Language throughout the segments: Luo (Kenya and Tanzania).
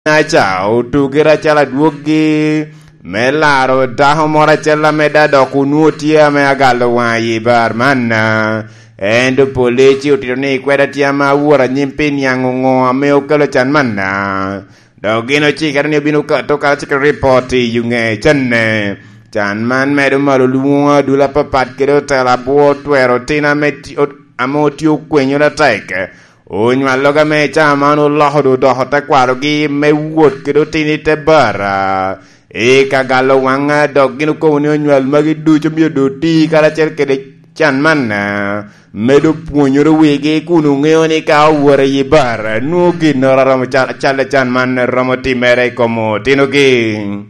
na chao tugira chala duogi melaro daho mora chela meda dokunu tia me agalo wayi barmana endo polici utironi kweda tia ma wura nyimpin yang ngo ame okelo chan manna dogino chikar ni binu ka to ka chikar report yunge channe chan man medo malu luwa dula papat kedo tela bo twero tina meti amoti okwenyo la taike Unywa loga me chamano lohdo doho takwaro gi me wot kedo tini te bara kagalo wanga dogino ko ni unywa magi ducho mio do ti kara cher kede chan manna medo puonyoro wege kunu ngeo ni ka wore yi bara nugi nora ramo chale chan man ramo timere komo tino gi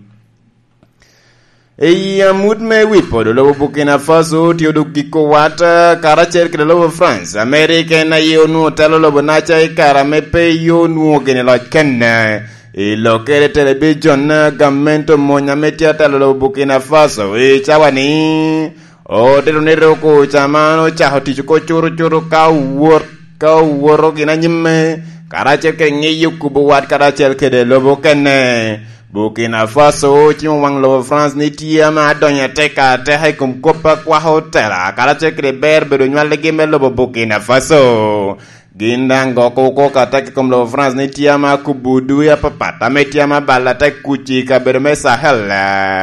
Mut me wipo do lobo Burkina Faso tiodo kiko wata kara cher kede lobo France America na yo nu telo lobo nacha kara me pe yo nu gene lo kenne lo kere television na gamento monya metia telo lobo Burkina Faso chawani o telo nero ko chamano chaho tichuko churu ka woro gina nyime kara cher kede ngeyu kubo wat kara cher kede lobo kenne Burkina Faso chimo wang lo France ni tia ma donya teka te hay kum kopa kwa hotela kala chekre berbe do nywale gembe lo Burkina Faso gindango koko kata kum lo France ni tia ma kubudu ya papata me tia ma bala te kuchi ka berme Sahel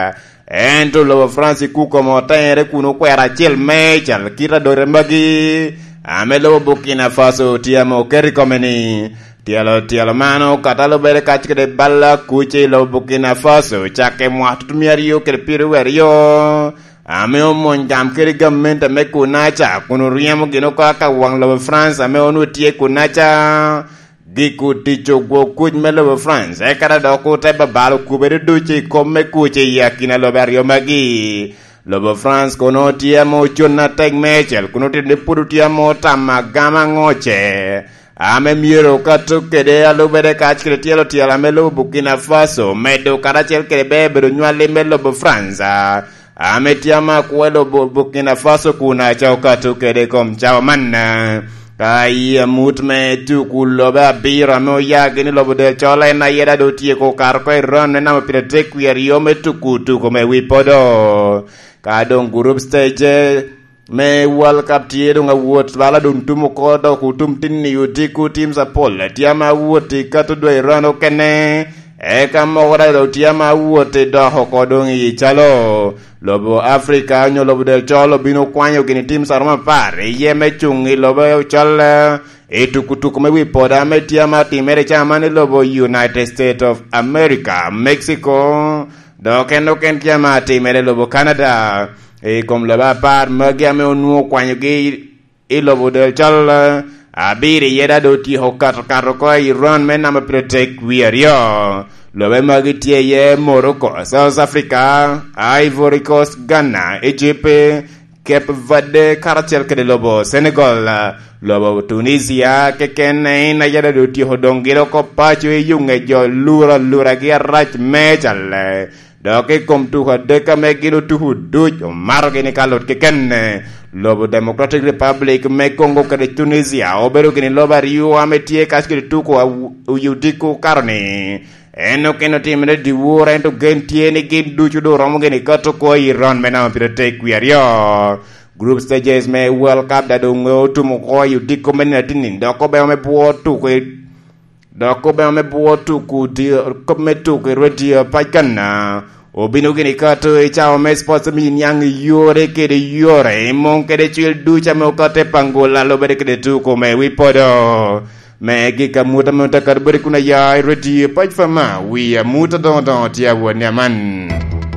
ento lo France ku komo tere kuno kwera chel me chal kira do rembagi ame lo Burkina Faso tia mo keri komeni Tialo mano katalo bere kachike de balla kuche lo Burkina Faso chake mwa tutumiario kere piruwerio ame o monjam kere gamenta me kunacha kunu riamo gino kaka wang lo France ame onu tie kunacha giku ticho gwo kuj me lo France kara doko te babalo kubere duche komme kuche yakina lo berio magi Lobo France kono tiamo chuna teg mechel kuno tinde puru tiamo tamagama ngoche Ame miero katu kede alo bere kach kede tielo melo Burkina Faso medo karachel kede bebe nywale melo bo Franza ame tiama kuelo Burkina Faso kuna chao katu kede kom chao manna kai mut me tu kuloba bira no yagini lobo de chola na yeda do tie ko kar ko ron na mo pire kwerio me tu kutu ko me wipodo ka don group stage Me World Cup tiedo nga wot bala dun tumo kodo kutum tinni yutiku team sa pol tiama woti katu do irano kene kama wada do tiama woti do hokodo ngi chalo lobo Africa nyo lobo del cholo bino kwanyo gini team sa roma pare yeme chungi lobo chola tukutuku me wipoda me tiama timere chamani lobo United States of America Mexico do ken tiama timere lobo Canada comme le ba par magame onu kwanyo gi lobo del chal abiri yeda do ti hokat ko Iran mena ma protect wiario lobe magitie ye Morocco South Africa Ivory Coast Ghana Egypt Cape Verde karatel ke lobo Senegal lobo Tunisia ke kene na yeda do ti hodongiro ko pacho yunge jo lura gi rach mechal Doke kom tu deka megilo tu duj maro gini kalot ke kenne lobo Democratic Republic me Congo ke Tunisia obero gini loba rio ametie kaskiri tu ko uyudiku karni eno keno timene di wura ento gentie ni gin duchu do romo gini kato ko Iran mena pire take wiario group stages me World Cup da do ngotu mo ko uyudiku mena tinin doko be me buotu ko Doko be me buotu ku di kometu ke redi paikana obino gini kato chao me sports min yang yore ke de yore mon ke de chil ducha me okate pangola lo bere ke de tu ko me wipodo me gika muta muta karbere kuna ya redi paifama wi muta don tia wonya man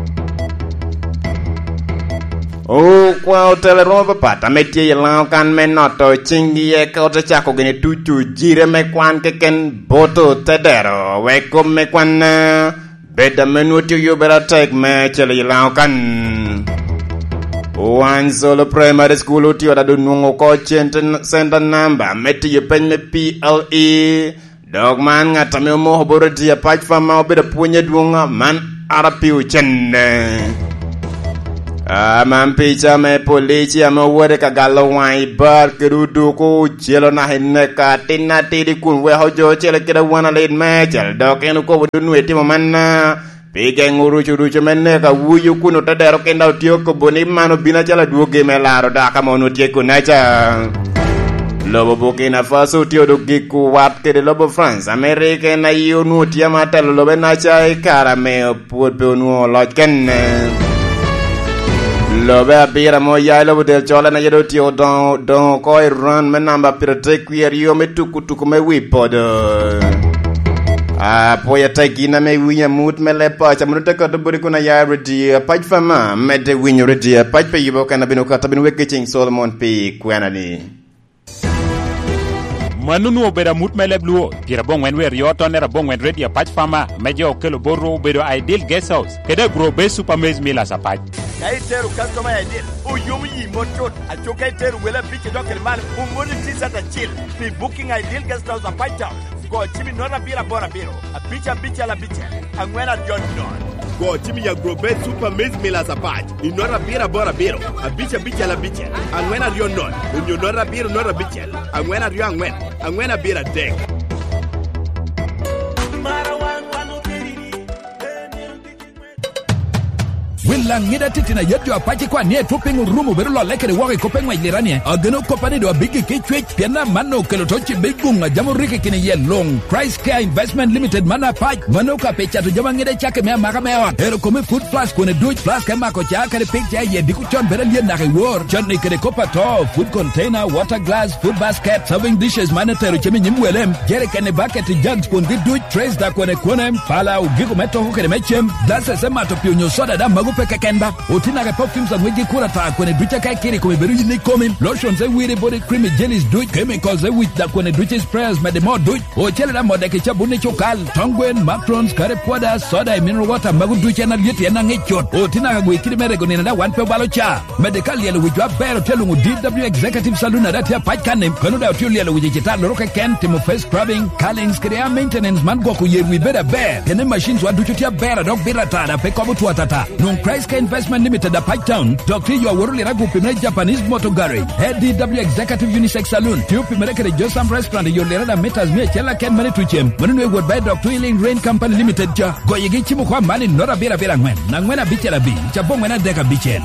O kwa hotel Roma pata metie yelang kan menoto chingi ye ka ota chako gene tuchu jire me kwan keken boto tedero weko me kwan beda menuti yo bera tek me chele yelang kan One solo primary school uti oda do nungo ko chenten senda namba meti ye pen me PLE dogman ngata me mo boro dia pach fama obeda punya duonga man arapi uchende Mampicha me policia me wore ka galawai bar kerudu ko jelo na hineka tinna tidi kun we hojo chele kida wana lead mechel doken ko wudun weti manna pige nguru chudu menne ka wuyu kuno tadero kenda tio ko boni mano bina chala duoge melaro da kama ono tie kunacha Lobo Burkina Faso tio do giku wat ke de lobo France America na yo no tia mata lobo na cha kara me podbe no loken Lobe abira mo ya lobo del chola na yedo tio don ko run me namba pirate queer yo me tuku me wipod poya tagina me winya mut me le pa cha muta ko do buri kuna ya redi paj fama me de winyo redi paj pe yibo kana bino ka tabin weke ching Solomon pe kwanani Manunu obera mut melebluo pira bongwen wer yoto nera bongwen ready patch fama mejo kelo borro bedo ideal guest house kede grobe supermaze mila sapaj kaiteru customer ideal o yomu yi motot a chokaiteru wela biche dokel mal umoni tisa ta chill be booking ideal guest house a patch town go chibi nora bira bora biro a bicha la biche angwena john go chibi ya grobe supermaze mila sapaj inora bira bora biro a bicha la biche angwena yon non unyo biro nora biche angwena ryo angwena bira dek Willa ngida titina yedjo apache kwa nie tupingu rumu berulo lekere wake kopengwa iliranie ageno kopani do bigi kichwech piana mano kelotochi bigunga jamu rike kini ye long Christ Care Investment Limited mana pach mano ka pecha to jama ngida chake mea maka mea ero kome food plus kone duch plus kema kocha kare pekcha ye diku chon berelie nake war chon kere kopa to food container water glass food basket serving dishes manetero chemi nyimwelem jere kene bucket jugs kundi duch trays da kone pala ugiku meto kukere mechem dasa sema topio nyosoda da magu peke kenba otina ke perfumes and weji kura ta kone ducha kai kiri kome beru ni komi lotions and weedy body cream jellies duch chemicals and with da kone ducha sprayers me de mo duch o chele da mo de ke chabune chokal tongwen matrons kare poda soda mineral water magu ducha na yeti na ngechot otina ka gwe kiri mere gone na one pe balo cha medical yelo wijwa bero telungu DW executive saloon na datia pach kanem kanu da tio yelo wiji chita loroka ken timo face scrubbing callings krea maintenance man go ku yeru beda bear kene machines wa ducha tia bera dog bera tada pe ko butu atata non Christ Care Investment Limited a Pike Town Dr. Yo Woruli Ragu Pimre Japanese Motor Garage Head DW Executive Unisex Saloon Tiu Pimre Kere Josam Restaurant Yo Lerada Metas Mia Chela Ken Mani Tuchem Manunwe Wood by Dr. Eileen Rain Company Limited Cha Goyegi Chimu Kwa Mani Nora Bira Bira Ngwen Nangwena Bichela Bi Chabongwena Deka Bichel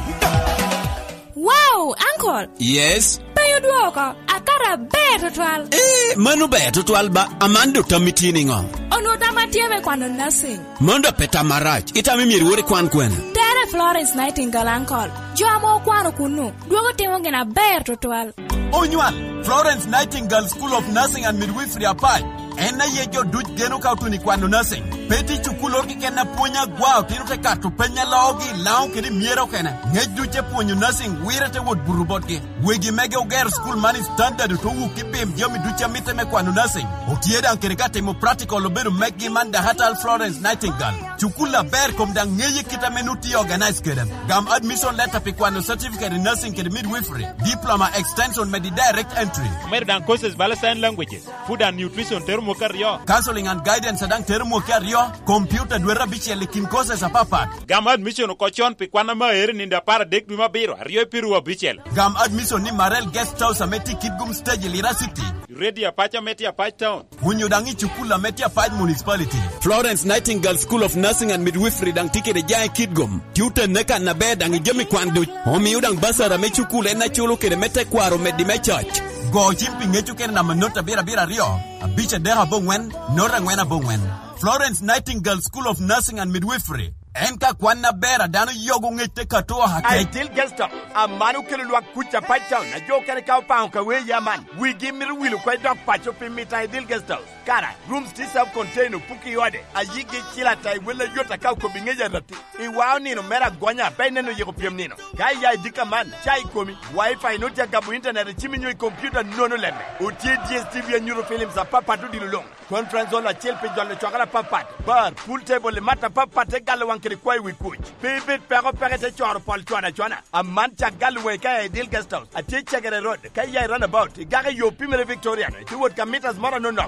Wow, Uncle. Yes. Payo duoka, akara beto twal. Manu beto twal ba amando tamitini ngo. Ono tamatieme kwando nursing. Mondo peta marach, ita mimi riwore kwan kwena. Tere Florence Nightingale Uncle. Joamo kwano kunu, duogo timo ngena beto twal. Onywan, Florence Nightingale School of Nursing and Midwifery apai. Ena yejo duch geno kautuni kwando nursing. Peti chukulor ki kena punya gwao tirote katu penya laogi lao kiri miero kena. Ngej duche punyo nursing wirete wot burubot ki. Wegi mege uger school money standard to wuki bim yomi duche miteme kwando nursing. Otieda ankerikate mo practical loberu megi manda hatal Florence Nightingale. Chukula ber komda ngeye kita menuti organize kedem. Gam admission letter pi kwando certificate in nursing kiri midwifery. Diploma extension medi direct entry. American courses bala sign languages food and nutrition termo karyo counseling and guidance adang termo karyo computer dwera bichi lekin courses apapat gam admission ko chon pi kwana ma eri ninda para dek duma biro riyo piru bichel gam admission ni Marel guest house ameti kidgum stage lira city ready apacha meti apach town hunyo dangi chukula meti apach municipality Florence Nightingale School of Nursing and Midwifery dang tikere jay kidgum tiute neka na be dang jemi kwandu homi udang basara me chukula na chulo kere mete kwaro medi me church go chimpi ngechu kere na manota bira rio abiche deha bongwen nora ngwena bongwen Florence Nightingale School of Nursing and Midwifery enka kwana bera dano yogo ngete katoa hake Ideal guest house amanu kelwa kucha pacha na jo kere ka pa ka we yaman we give me will kwa dog pacho pi mita Ideal guest house kara rooms this self container puki yode ayige chila tai wala yota ka ko bingeja rati I wao nino mera gonya pe neno yego piem nino kai ya dika man chai komi wifi no tia gabu internet chiminyo computer nono lemme otie DSTV and Eurofilms papa tu dilulong conference hall chelpe jole chakala papa bar pool table le mata papa te galwan kiri kwai wi kuch bibit pero te choro pol chwana a man chagal we ka Ideal guest house a chegere road kai ya run about gare yo pimere Victoria ti wot kamitas mara no no wanu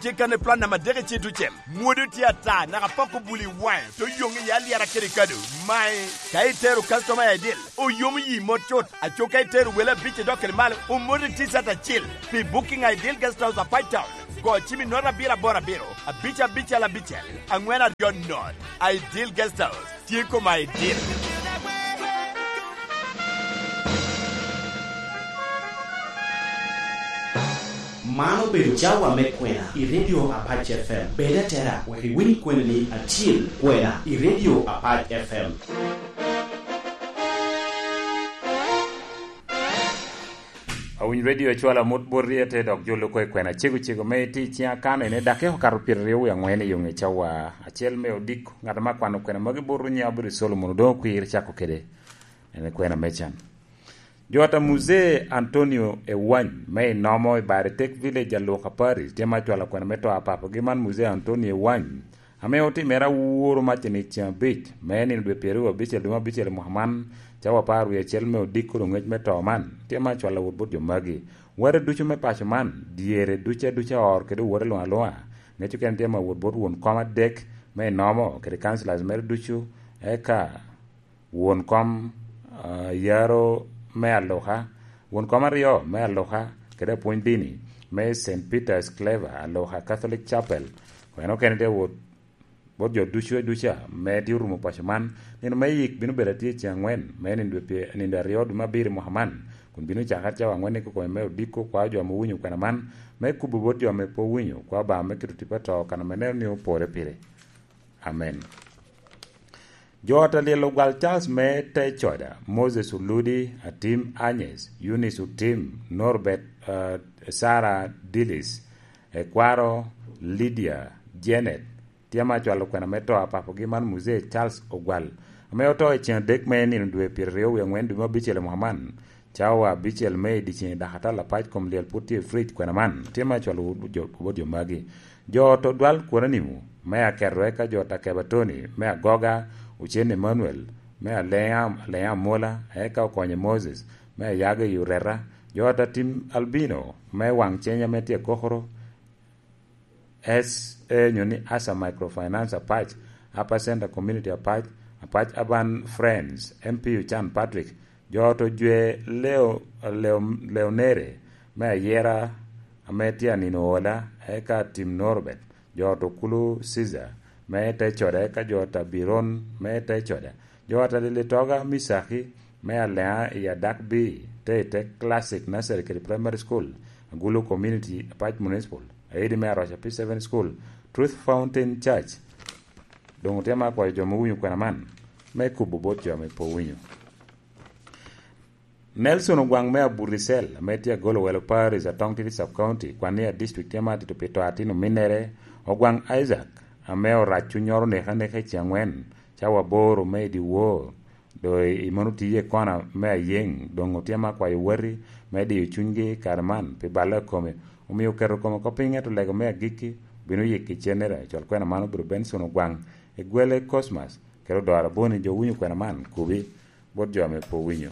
chikane plan na madege chitu chem mudu tiata na kapako buli wine to yongi yali yara kerikadu mai kaiteru customer ya deal o yomu yi mochot a chokaiteru wela biche dokere male o mudu tisata chill pi booking ideal guest house a Pine Town go chimi nora bira bora biro a bicha la bicha angwena yon not ideal guest house tieko my ideal. Mano bedo jawa me kwena I radio Apache FM. Beda tera waki wini kwena ni atil kwena I radio Apache FM. Awin radio chwala mot borrie te dok jolo ko kwena chigo me ti chia kane ne dake ho karo pir rew ya ngwene yonge chawa achel me odik ngata ma kwano kwena magi boru nya buri Solomon do kuir chako kede ene kwena mechan Jota Muse Antonio Ewany may nomo Baritek village aloka Paris tema chwala kwena meto apapa giman Muse Antonio Ewany ame oti mera wuoro machini chambit meni be peru bichel duma bichel Muhammad chawa paru ya chelme odikoro ngech meto man tema chwala wobut yo magi wore ducho me pacho man diere duche or kedo wore lo aloa ngechu ken tema wobut won koma dek may nomo kede councilors mer ducho eka won kom yaro me aloha won koma rio me aloha kede point dini me St. Peter's Clever aloha Catholic Chapel weno ken de wod bojo ducha me diurumo pachaman nino me yik binu berati changwen me nindu riod mabiri Muhammad kun binu chakacha wangwen ko me odiko kwa jo amunyu kana man me kubu bojo me po winyu kwa ba me kitutipato kana meneo ni opore pire amen. Jota lelo gal Charles me te choda Moses Uludi Atim Agnes Eunice Utim Norbert Sarah Dillis Ekwaro Lydia Janet tiama chwalo kwena meto apapo giman Muse Charles Ogwal ame oto chen dek me ni ndwe pirreo ya ngwendu mo bichele Muhammad chawa bichel me di chen dakata la pach kom lel puti frit kwena man tiama chwalo bojo magi jo to dwal kwena nimu me akerweka jo takebatoni me agoga Uchene Emmanuel me Lea Mola eka konye Moses me yage Yurera jota tim Albino me wang chenya metie kohoro nyoni asa microfinance Apach Upper Center Community Apach Aban Friends MP Chan Patrick joto jwe Leonere me yera ametia ninola eka tim Norbert joto kulu Caesar me te choda ka jota Biron me te choda jota lile toga Misaki me alea ya Dakbi te classic nursery primary school Gulu community Apach municipal Aidi me Arosha P7 school Truth Fountain Church dongo tema kwa jomo winyu kwa man me kubu bot yo me po winyu Nelson Ogwang me Burisel me tia golo welo Paris atong sub county kwa nia district tema titupito atino minere Ogwang Isaac ameo rachu nyoro ne changwen chawa boro me di wo do imanuti ye kona me yeng dongo tema kwa yori me di chungi karman pe bala kome umiyo kero kome kopinga to lego me giki binu yiki chenera chol kwena manu buru Benson Ogwang egwele Cosmas kero doara boni jo winyu kwena man kubi bot jo me po winyu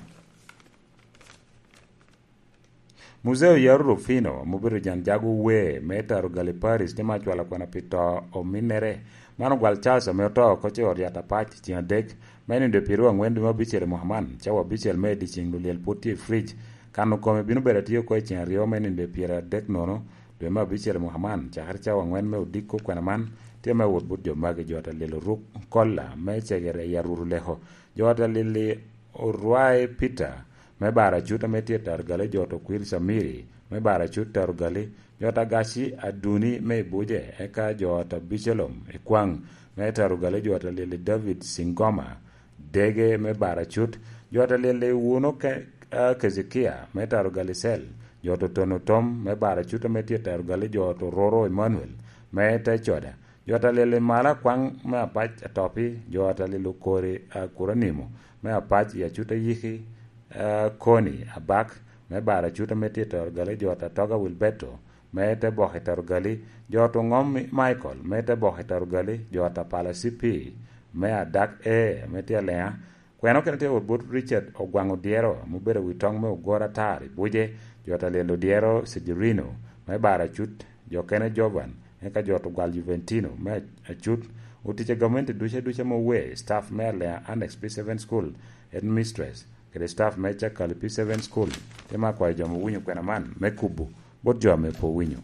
Museo Yaru Rufino mubiru janjagu we meta rugali Paris tema chwala kwena pito o minere manu gwal chasa me oto koche oriata pach tina dek meni de piru angwendu mabichele Muhammad chawa bichele me di chingu liel puti fridge kanu kome binu beratiyo kwe chen rio meni de pira dek nono de mabichele Muhammad chahar chawa ngwen me udiko kwena man tema wot but jo magi jota lilo ruk kolla me chegere yaruru leho jota lili urwai Peter me bara chuta metie targale joto kwir Samiri me bara chuta targale jota gashi aduni me buje eka jota bichelom ekwang me targale jota lele David Singoma dege me bara chut jota lele wuno Kezikia me targale sel joto tono tom me bara chuta metie targale joto Roro Emmanuel me te choda jota lele mala kwang me apach atopi jota lele kore kuranimo me apach ya chuta yiki Koni abak me bara chuta metie targale jota toga Wilbeto me te bohe targale joto ngom Michael me te bohe targale jota palasipi me adak metie lea kweno kenete obut Richard Ogwango Diero mubere witong me ugora tari buje jota lelo Diero Sejirino me bara chut jokene Jovan eka jot gal Juventino me achut utiche government duche mo we staff me le Annex P7 school headmistress kede staff me chakal P7 school tema kwa jomo winyo kwena man me kubu bot jome po winyo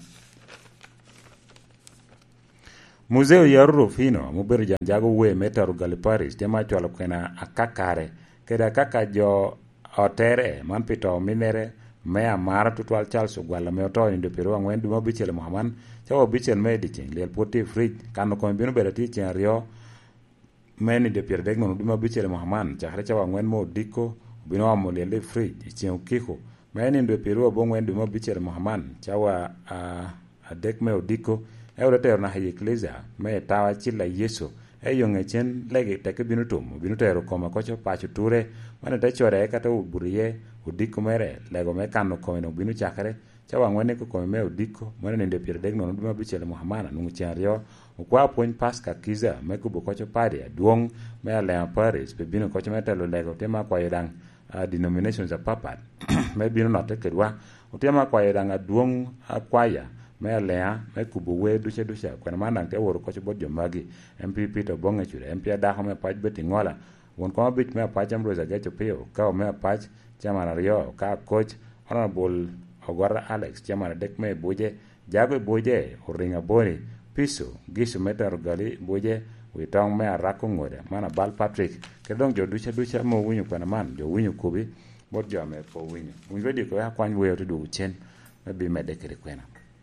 Museo ya Rufino mubir janjago we metaru gali Paris tema chwalo kwena akakare kede kaka jo otere man pito minere mea mara tutwal Charles Ogwala me oto inde pero angwen duma bichele Muhammad chawo bichele me dichen lel poti fridge kano ko bino berati chen rio meni de pier degno duma bichele Muhammad chakre chawo angwen mo diko bino amo lel fridge chen kiko meni inde pero bongwen duma bichele Muhammad chawa adek me odiko eurete na haye eklesia me tawa chila Yesu eyonge chen lege teke bino tum bino tero koma kocho pacho ture mane te chore kata uburiye udiko mere lego me kano ko no bino chakre chawa ngwene ko me udiko mane nende pier degno no duma bichele Muhammad nungu chario ukwa point paska kiza me kubo kocho padi duong me ale Paris be bino kocho metelo lego tema kwa yedang denominations of papa me bino no tekerwa utema kwa yedang duong akwaya me lea me kubu we duche kwa maana te woro ko chbo jomagi MPP to bonga chure MP da ho me paj beti ngola won ko bit me paj am roza gacho pio ka me paj chama rio ka coach honorable Ogwara Alex chama dek me boje jago boje oringa boni piso gisu metar gali boje we tong me arako ngode mana bal Patrick ke dong jo duche mo winyo kwa man jo winyo kubi bot jo me po winyo winyo di ko ya kwan we to do chen me bi me dekere kwena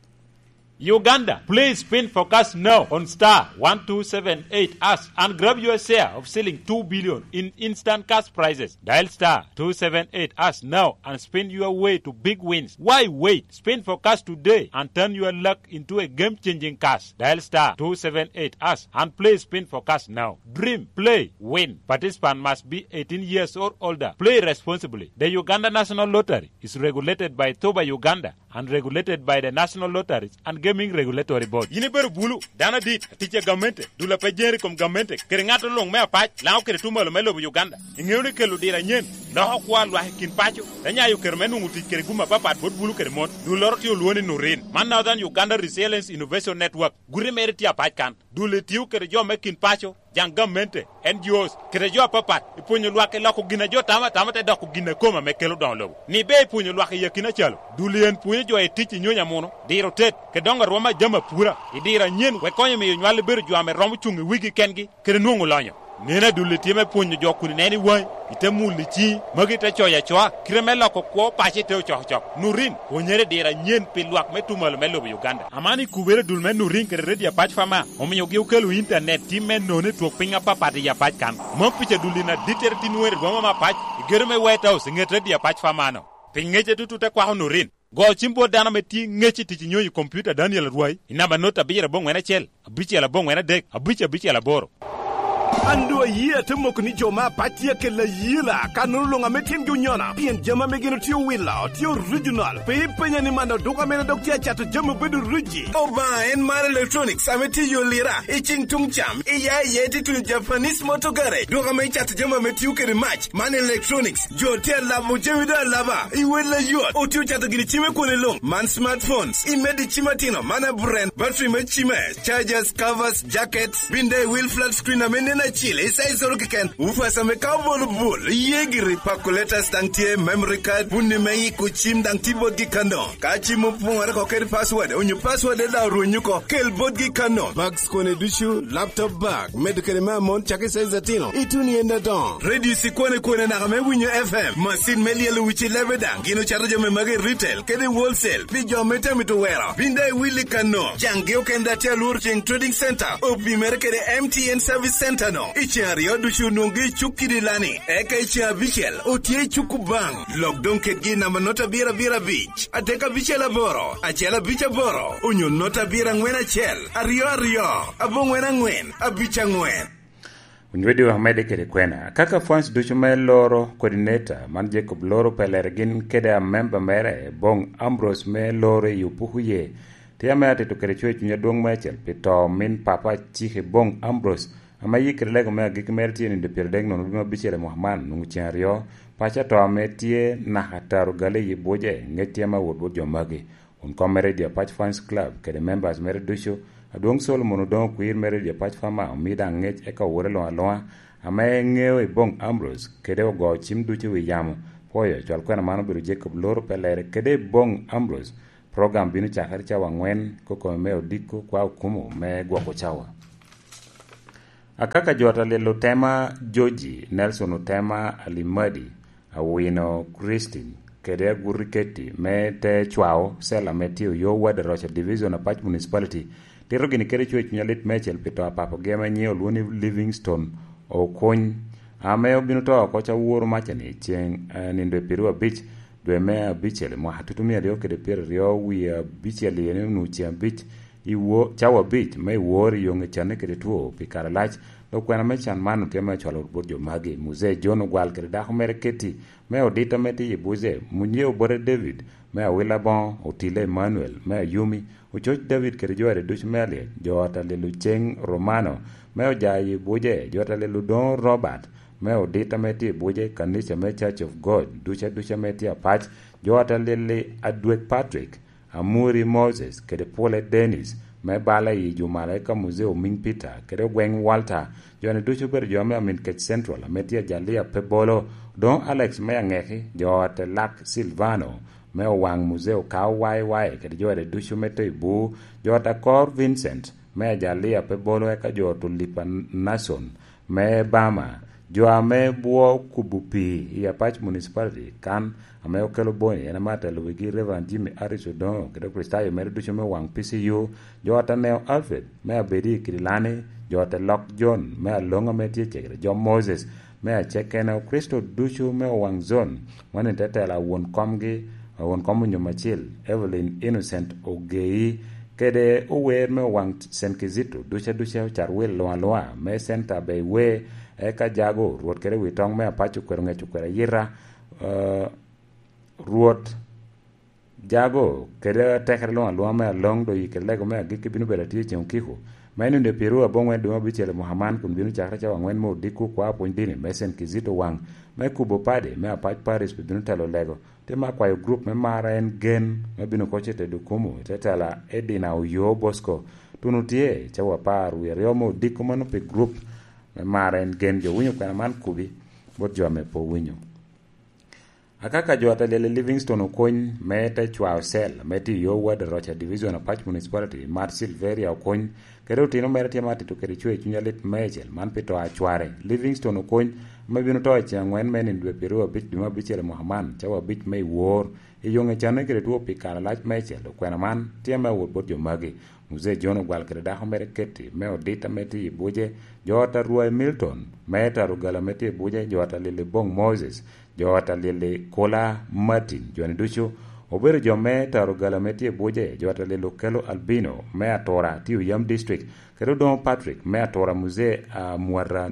Uganda, please spin focus now on star 1278 us and grab your share of selling 2 billion in instant cash prizes. Dial star 278 us now and spin your way to big wins. Why wait? Spin focus today and turn your luck into a game-changing cash. Dial star 278 us and play spin focus now. Dream, play, win. Participant must be 18 years or older. Play responsibly. The Uganda National Lottery is regulated by Toba Uganda and regulated by the National Lotteries and Gaming Regulatory Board. Yini beru bulu dana dit tiche government dula pejeri kom government keringato long me apach lao kere tumalo melo Uganda ingewne kelu dira nyen no kwa lwa kin pacho danya yu kere menu nguti kere guma papa bot bulu kere mon du lorti luone nurin man now than Uganda Resilience Innovation Network gure meriti apach kan dule tiu kere jo mekin pacho jang government NGOs kere jo papa ipunyo lwa ke lako gina jo tama te dako gina koma mekelo don lo ni be ipunyo lwa ke yakina chalo dulien punyo jo etichi nyonya mono diro tet ke donga roma jama pura idira nyen we konyo mi nywale beru jo ame romu chungi wigi kengi kere nungu lonyo nena dule tieme punyo jo kuni neni wai itemu lichi magi te choya choa kremela ko ko pache te chochok nurin onyere dira nyen pilwak metumal melo Uganda amani kubere dulme nurin kere redia patch fama omiyo gi ukelu internet timen none to pinga papa de ya patch kan mo piche dulina diterti nuere goma ma patch igerme white house ngete dia patch fama no pingeje tututa kwa nurin go chimbo dana meti ngechi tichi nyoyi computer Daniel Ruai inaba nota bira bongwena chel abiche la bongwena dek abiche la boro Ando yia temoko ni joma patia ke la yila kanulu nga metin gunyona pien jama megino tio willa tio regional pe penya ni manda doka mena doktia chato jama bedu ruji oba en mar electronics ameti yo lira iching tungcham iya yeti tu Japanese motogare doka me chato jama metiu ke match man electronics jo tel la mujewida lava iwela yo o tio chato gini chime kone long man smartphones imedi chimatino mana brand battery me chime chargers covers jackets binde wheel flat screen amene na chile size rokiken ufasa me kabol bul yegiri pakuleta stantie memory card bunni mai kuchim dang tibot gi kando kachi mu pungare ko ker password onyu password da runyuko kel bot gi kando bags kone dushu laptop bag medical mamon chake size tino ituni enda don ready sikone kone na me winyo fm machine meliele wichi lebedang gino charge me mage retail kede wholesale bijo meta mitwera binde willy kano jange okenda telur trading center obi merkede MTN service center no ichario dushu nungi chukidi lani eka icha bichel otie chukubang lockdown ketgi na manota bira beach ateka bichela boro achela bicha boro onyo nota bira ngwena chel ario abongwena ngwen abicha ngwen Unwedio Hamede kede kwena kaka France duchume loro coordinator man Jacob Loro pelergin kede a member mere bong Ambrose me loro yupuhuye tiame ate to kede chwe chunya dong mechel pito min papa chihe bong Ambrose ama yikre lego me gikmerti ni de pierdeng no bima bichere Muhammad nungu chiario pacha to ametie na hataru gale yiboje ngetie ma wodbo jomagi un komere dia patch fans club kede members mere dusho aduong Solomon Odong Kwir mere dia pach fama omida ngech eka wore lo aloa ame ngeo e bong Ambrose kede ogo chim duche wi yamo poyo chwal kwena mano biro Jacob Loro pelere kede bong Ambrose program binu chakari chawa ngwen koko me odiko kwa ukumu me gwako chawa akaka jota lelo tema Joji Nelson Otema Alimadi awino Christine kede guriketi me te chwao sela metio yo wade Rocha Division Apach Municipality tero gini kede chwe chunyalit mechel pito apapo gema nyeo luoni Livingstone okony ame obino to kocha wuoro machani chieng nindo piru abich dwe me abichele mo hatutumia dio kede piru rio wi abichele ene nuchi abich iwo chawa bich me wuori yonge chane kede tuo pikara lach lo kwena mechan manu tema chwalo bojo magi muze jono gwal kede dako mereketi me odita meti yibuze munye obore David me awila bon otile Emmanuel me Yumi uchoch David kede joare duch melie joata lelu cheng Romano me ojayi buje joata lelu Don Robert me odita meti buje kanisa me Church of God ducha meti apach joata lele Adwek Patrick Amuri Moses kede Pole Dennis me bala yi jumala ka museo Ming Peter kede Gweng Walter jone ducho ber jome amin Kech Central meti ajalia Pebolo Don Alex me angeki joata Lak Silvano me wang museo ka wai kede joade ducho meti ibu joata Cor Vincent me ajalia Pebolo eka joto Lipa Nason me Bama jo ame buo kubupi ya Apach Municipality kan ame okelo boni ena mata luwigi Reverend Jimmy Harris Odongo kede Kristayo mere ducho me wang PCU jota Neo Alfred me abedi Kirilani jota Lock John me alonga me tietegre jo Moses me achekena Kristo ducho me wang zone wane tetela won komgi nyomachil Evelyn Innocent Ogei kede uwer me wang St. Kizito ducha charwil loa me center be we eka jago ruot kere witong me apacho kwere yira ruot jago kere tekere lo me long do yikele go me giki binu berati chen kiko mainu de Peru abongwe do bichele Muhammad kun binu chakra cha wangwen mo diku kwa pondini mesen Kizito wang me kubo pade me apach Paris binu talo lego tema kwa group me mara en gen me binu kochete dukumu tetala Edina Uyo Bosco tunutie chawa paru yeriomo diku mano pe group maren gen jo winyo kana man kubi bot jo me po winyo akaka jo atalele Livingstone okony mete chwa sel meti yo wad Rocha Division Apach Municipality mar Silveria okony kero tino merati mati to kere chwe chunyalit mechel man pito achware Livingstone okony mabino to changwen men ndwe Peru abich duma bichele Muhammad chawa bich me wor iyonge chane kere tuo pikara lach mechel kwena man tiema wot bot jo magi muze jono gwal kere dako mere keti me odita meti ibuje jota Ruai Milton meta rugala meti ibuje jota lele Bong Moses jota lele Kola Martin jone ducho obere jo meta rugala meti ibuje jota lele Kelo Albino me atora tiu Yam District kero Don Patrick me atora muze Muara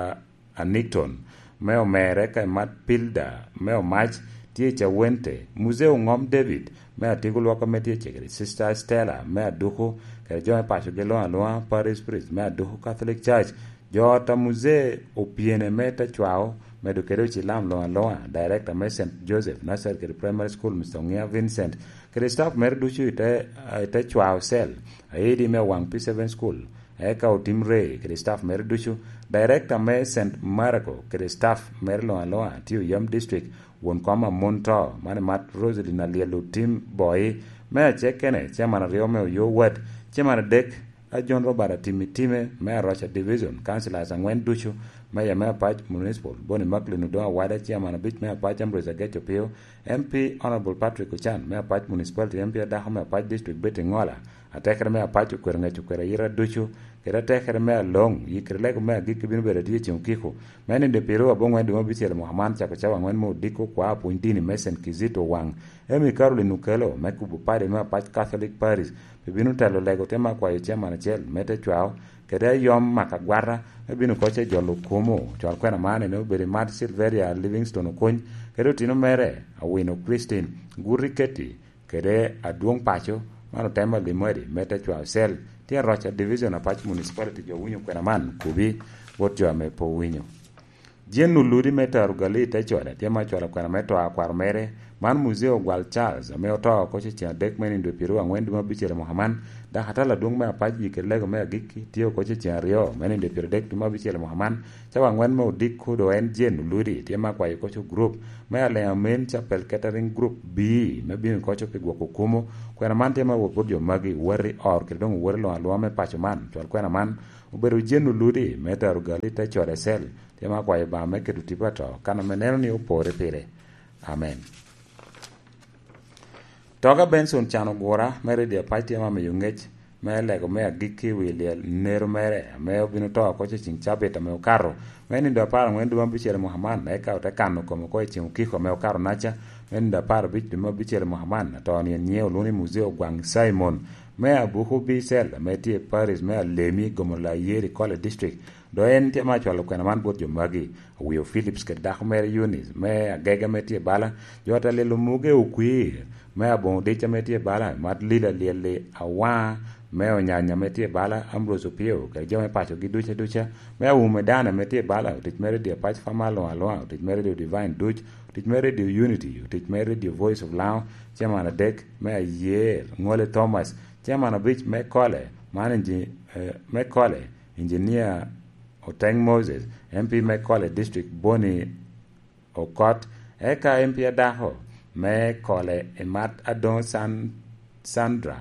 Anington me omere ka mat Pilda me omach tie cha wente museo ngom David me atigul waka metie chegri Sister Stella me aduko kere jo pacho gelo aloa Paris Priest me aduko Catholic Church jota museo opiene meta chwao me do kere chilam lo aloa director me St. Joseph Nasser kere Primary School Mr. Ngia Vincent kere staff mer duchu ite chwao sel aidi me wang P7 School eka otimre kere staff mer duchu director me St. Marco kere staff mer lo aloa tiu Yam District won koma monto mane mat Rosalina lielo team boy me chekene chairman riome yo wet chairman dek a John Robert time me Rocha Division councilors angwen duchu me ya me Apach Municipal boni maklinu do wada chairman bit me Apach Ambrose Gecho Pio MP Honorable Patrick Ochan me Apach Municipality MP da me Apach District Betingola atekere me Apach kwere yira duchu kera tekere me long yikrele me gik binu berati chimkiko mene de Peru abongwe de mabitiele Muhammad chako chawa ngwen mo diko kwa pointini mesen Kizito wang emi Caroline Ukelo me kubu pare me Apach Catholic Paris binu talo lego tema kwa chema na chel mete chwao kera yom makagwara binu koche jolo komo chwal kwena mane no bere mat Silveria Livingstone okony kera tino mere awino Christine guriketi kere aduong pacho mano tema limwedi mete chwao sel tia Rocha Division Apach Municipality jo winyo kwena man kubi wot jo ame po winyo jenu ludi metaru gali te chwala tema chwala kwara meto akwar mere man museo gwal Charles me oto ko che dek men ndo piru angwen duma bichere Muhammad da hatala dung me apaji ke lego me giki tio ko che rio men ndo piru dek duma bichere Muhammad chawa angwen mo dik ko do en jenu ludi tema kwa ko cho group me ale amen chapel catering group B me bin ko cho pigwa kukumo kwara man tema wo podio magi wari or ke dong wari lo alwa me pacho man chwal kwara man uberu jenu ludi metaru gali te chwala sel tema kwa ba me ke tutipato kana meneno ni opore pire amen. Toga Benson chano gora mere dia pati ama me yungech me lego me agiki wiliel nero mere me obino to ko ching chabeta me okaro me ni do par ngwen do bichere Muhammad na ka ta kanu ko ching kiko me okaro nacha me ni do par bich do bichere Muhammad to ni nyeo luni museo gwang Simon me abuhu bisel me tie Paris me lemi gomola yeri kole district do en te ma cholo kwena man bot jomagi Wio Phillips ke dak mere Yunis me agega me tie bala jota le lumuge ukwi me abon de chameti bala mat lila lele awa me onyanya meti bala Ambrose Pio ke jome pacho giduche ducha me umedana meti bala tit mere de pach famalo alo tit mere de divine duch tit mere de unity tit mere de voice of law chairman dek me year ngole Thomas chairman of which me kole manage me kole engineer Oteng Moses MP me kole district Boni Okot eka MP Adaho me kole emat adon Sandra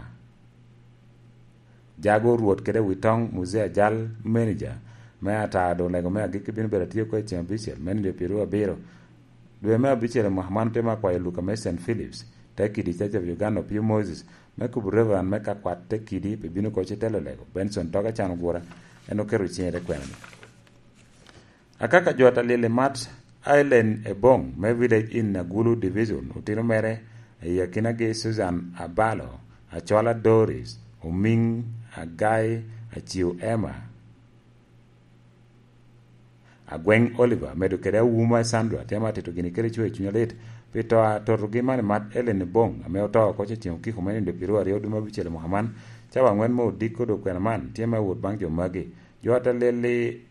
jago ruot kede witong musea jal manager me ata do lego me agiki bin beratio ko championship men de Peru abiro dwe me abichere Muhammad tema kwa Luka Mason Phillips tekidi Church of Uganda Pio Moses me kubreva me ka kwat tekidi pe bino ko chetelo lego Benson toga chano gura eno kero chere kwena akaka jota lele mat Island Ebong me village in Nagulu division utino mere yakina ge Susan Abalo Achola Doris Uming Agai Achiu Emma Agweng Oliver medukere Wuma Sandra tema teto gini kere chwe chunyalet pito torugi mane mat Ellen Ebong ame oto ko che tiom kiko mene de piru ari oduma bichele Muhammad chawa ngwen mo diko do kwena man tema wot bang jo magi jota lele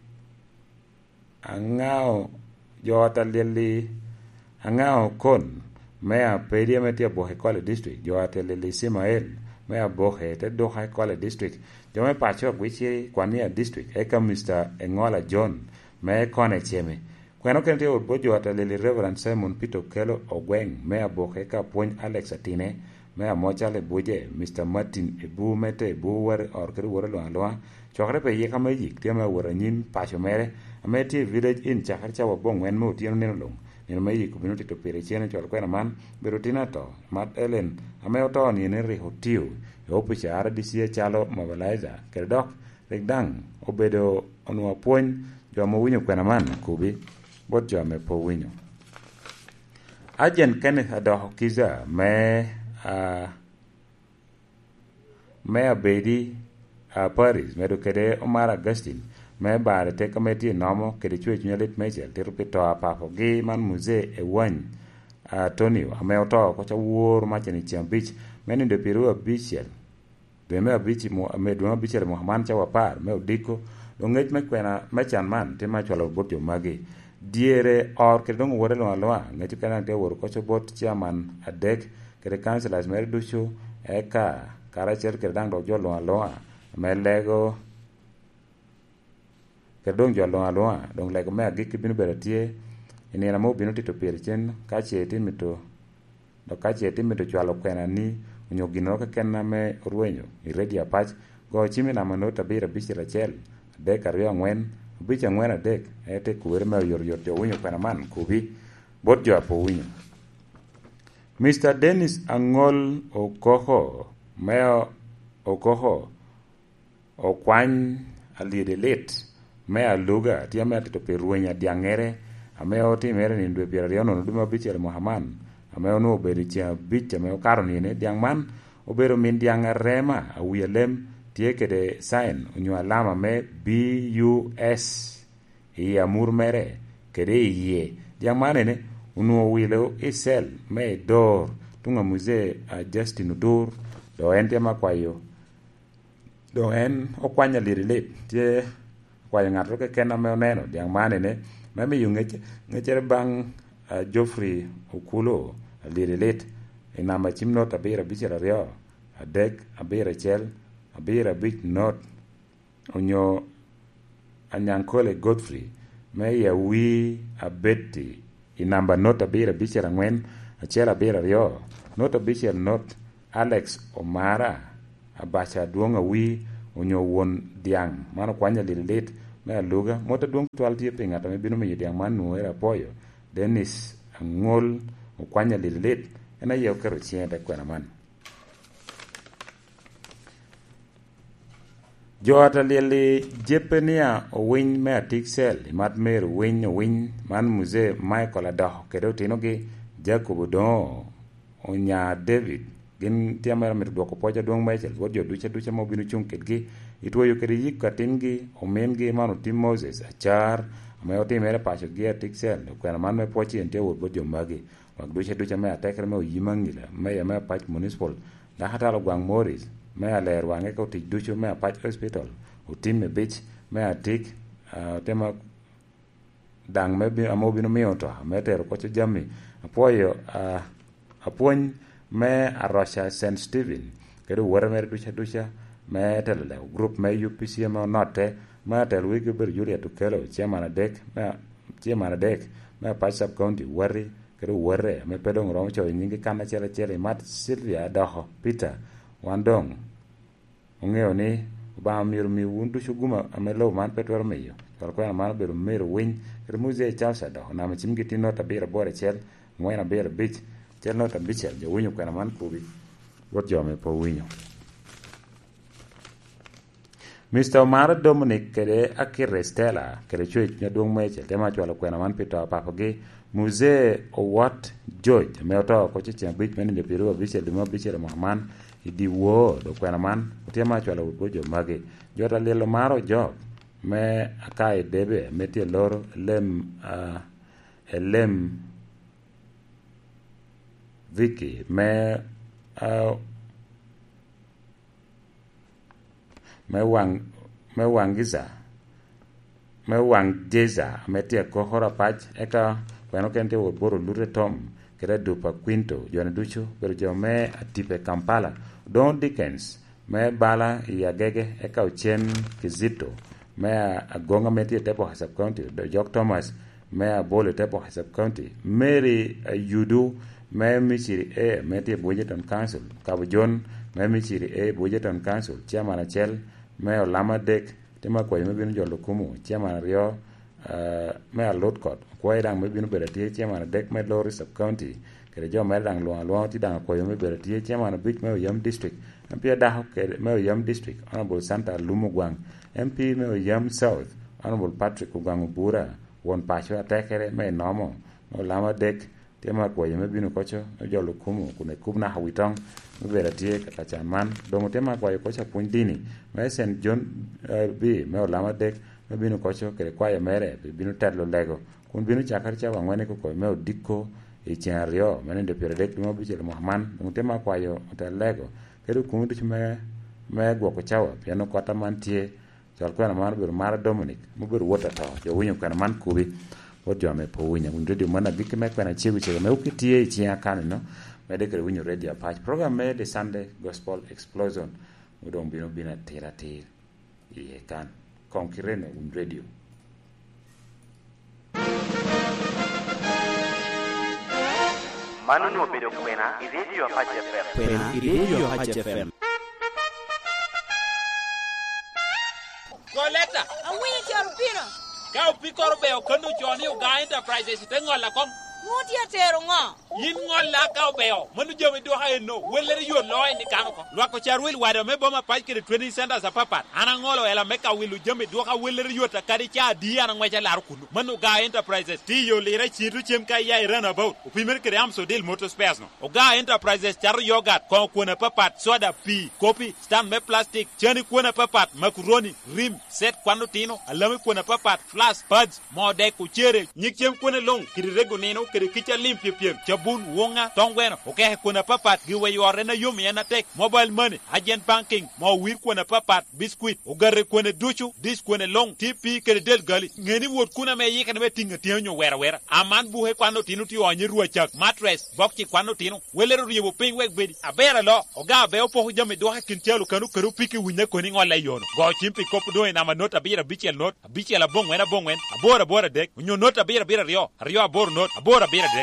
angao jota lele angao kon mea pedia metia bohe kole district jota lele Simael mea bohe te do high kole district jome pacho gwichi kwania district eka Mr. Engola John me kone cheme kweno kente obo jota lele Reverend Simon Peter Kelo Ogweng mea bohe ka pony Alex Atine mea mocha le buje Mr. Martin Ebu mete Ebu ware orkeri ware loa chokre pe yeka mayik tiama ware nyim pacho mere ameti village in chakar chawa bong wen mo tiano neno long neno mayik kubino tito pere chiene chol kwena man berutina to mat Ellen ame oto ni ene rehotiu yopicha RDC chalo mobilizer kerdok regdang obedo onwa pony jomo winyo kwena man kubi bot jome po winyo Agent Kenneth Adoho Kiza me abedi Paris medukede Omar Augustine me bare te committee nomo kede chwe nyalit mechel te rupito apapo gi man muze e wany Antonio ame oto ko cha wuor macheni chiambich meni de Peru abichel be me abichi mo ame do abichel Muhammad cha wapar me odiko dongej me kwena machan man te ma cholo botyo magi diere or ke dong wore lo alwa ngeti kana te wor ko cho bot chairman adek kede councilors mer duchu eka karacher ke dang do jolo alwa me lego ke dong jolo alwa dong lego me agiki binu beratie ini na mo binu tito perchen ka cheti mito do ka cheti mito chwalo kwena ni nyogino ka kenna me ruenyo i ready apach go chimi na manota bira bichira chel dek ariyo ngwen bicha ngwen adek ete kuwer me yor jo winyo kwena man kubi bot jo apo winyo Mr. Dennis Angol Okoho meo Okoho okwany alide lit mea luga tia mea tito peruenya diangere ameo timere ni ndwe pira no duma bichel Muhammad ameo no obedi chia bicha ameo karo ni diang man obero min diang rema awiyelem tiekede sign unyo alama me BUS i amur mere kede iye diang man ne unuo wilo isel me dor tunga muze Justin Udur do ente makwayo do en okwanya lirile tie kwayo ng'ato ke ken ame oneno diang' mane ne mami yu ng'echere bang' Geoffrey Okulo Lirilit inamba chim not abira bichera rio adek abira chel abira bich not onyo Anyankole Godfrey me ya wi abeti inamba not abira bichera ngwen achel abira rio not abichel not Alex Omara abacha duonga wi onyo won diang' mano kwanya Lirilit me aluga mota duong' twal tie pinga to me bino me diang' man nuera poyo Dennis Angol okwanya Lirilit ena yeo kero chiende kwena man Joata lili jepenia owiny me atiksel imat mer owiny man muzee Michael Adoho kedo tinogi Jacob Odoo onya David gin tiamera mit dwoko poja duong' mechel wodio duche mo binu chung ketgi itwoyo kedi yik katingi omengi mano tim Moses achar me otimere pacho gi atiksel kwena man me pochi ente wod bojo magi wak duche me atekre me oyimangila me pach municipal da hatalo gwang Morris me aler wange ko tich ducho me pach hospital utim me bich me atik tema dang me bi amobino mioto me tero kocho jami apoyo apuony me arosha St. Stephen kedo wore me duche me telele group me UPC me note me tel wiki ber Julia Tukelo chairman adek me pach sub county worry kedo wore me pedong rom cho nyingi kana chele mat Sylvia Adoho Peter Wandong ongeo ni ba mir mi wundu shuguma amelo man petwar meyo kwa man beru mer win remuze Charles Adoho na mchimgi tino tabira bore chel ngwena bere bich chel no tabichel je winyo kwa man kubi wot jome po winyo Mr. Omar Dominic kede akire Stella kede chwe nyadong meche tema chwala kwa man pito papogi Muzee Owat George meoto ko chichen bich men de piru bichel de mo bichel Muhammad idi wo do kwena man tema chwala bojo mage jota lelo maro job me akai debe metie loro lem Vicky me wang jeza metie kohora pach eka kweno kente wo boro lure tom kere dupa quinto jona ducho pero jo me atipe Kampala Don Dickens me bala yagege eka uchen Kizito me agonga metie tepo Hasab County do Jock Thomas me abole tepo Hasab County Mary Yudu me michiri metie Bojeton Council Kabu John me michiri Bojeton Council chairman achel me olama dek tema kwa me binu jolo kumu chairman rio me alot kot kwa dang me binu beratie chairman dek me Lori Sub County kere jo me dang lo ti dang kwa me beratie chairman bich me Yam District MP Daho kere me Yam District Honorable Santa Lumugwang MP me Yam South Honorable Patrick Ugwang Bura won pacho atekere me nomo olama dek tema kwa me binu kocho jolo kumu kune kubna hawitong beratie kaka chairman dongo tema kwa kocha pundini me St. John B me olama dek me binu kocho kere kwa mere binu tadlo lego kun binu chakar cha wangwane ko me odiko e chario mane de peredek mo bichel Muhammad dongo tema kwa yo lego kere kun du me go ko chawa piano kota mantie chal kwa mar bir mar Dominic mo bir wota to jo winyo kana man kubi wojo me po winya un radio mana bik me kana chigu me ukitie chia kana no me de kere winyo radio patch program me de Sunday Gospel Explosion udong bino bina teratir ye kan konkirene un radio Manu no bedo kwena i radio Patch FM kwena i radio Patch FM Goleta awini charpino ka upikoro be okando choni uga enterprises tengola kom mutia tero nga yin ngolla ka beo manu jomi do hayno welere yo loy ni kanko lwako charwil wado me boma pach kede 20 centers apapat ana ngolo ela meka wilu jomi do ka welere yo ta kadi cha di ana ngwacha lar kunu manu ga enterprises ti yo lira chiru chem ka ya run about upimer kede am so deal motor spares no oga enterprises char yogurt ko kuna papat soda pi kopi stand me plastic chani kuna papat macaroni rim set kwano tino alame kuna papat flash pads mode ku chere nyik chem kuna long kidi rego neno kere kicha limpie chabun wonga tongweno okay kuna papat giwe yore na yumi yana tek mobile money agent banking mo wir kuna papat biscuit ogare kuna duchu dis kuna long TP kere del gali ngeni wot kuna me yika na tinga tianyo wera aman buhe kwano tinu ti onye ruachak mattress bokchi kwano tinu welero yebo ping wek bedi abera lo oga be opo jame do hakintialo kanu karu piki winya koni ngola yono go chimpi kopu do na manota bira bichel not bichel bongwen abora dek unyo nota bira rio abor not abora bira dek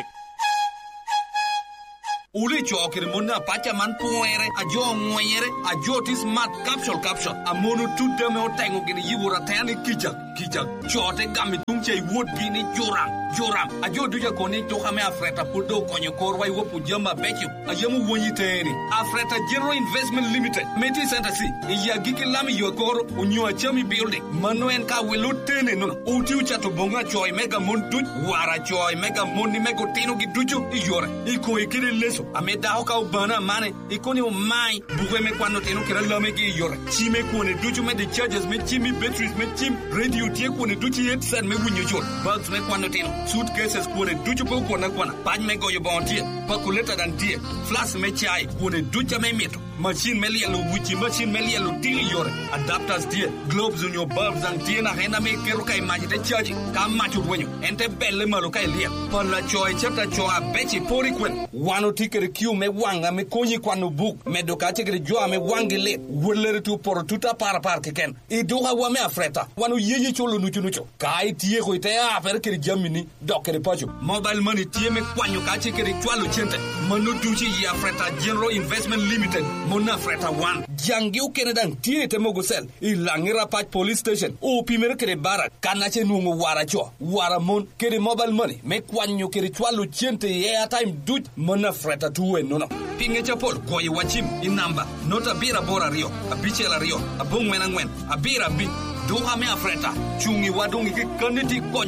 Uli chokere mona pacha man poere ajo ngoyere ajo ti smart capsule amono tudeme otengo gini yiwora tani kijak chote gami tungche wood gini joram ajo duja koni toka me afreta pudo konyo korwa iwo pujama bechu ajamu wonyi teni afreta General Investment Limited meti center si iya giki lami yokoro unyo achami building manoen ka welo tene no uti uchato bonga choy mega mon duj wara choy mega moni mego tino giduju iyore iko ikire leso ameda hoka ubana mane ikoni umai buwe me kwano teno kira lame gi yore chime kone duju me the charges me chimi batteries me chim radio tie kone duju yet set me wunyo jol bags me kwano teno suitcases kone duju po kona paj me goyo bontie calculator dan tie flash me chai kone duja me mito machine me lielo wuchi machine me lielo tili yore adapters tie globes on your bulbs and tie na hena me kero kai majite charge ka machu wenyo ente belle malo kai lia pala choy chapter choa bechi pori kwen wano tikere kiu me wanga me konyi kwano book me doka tikere joa me wangi le welere tu poro tuta par keken I doha wa me afreta wano yeye cholo nuchu kai tie ko ite a per kere jamini dokere pacho mobile money tie me kwanyo ka tikere chwalo chente manu duchi ya afreta General Investment Limited mona afreta one jangi u kenedan tie te mogosel ilangira patch police station o pimere kere bara kanache nungu wara mon kere mobile money me kwanyo kere chwalo chente ya time duch mona freta tuwe nono pinge chapol koyi wachim inamba nota bira bora rio abichela rio abungwena ngwen abira bi doha me afreta chungi wadungi ke kaneti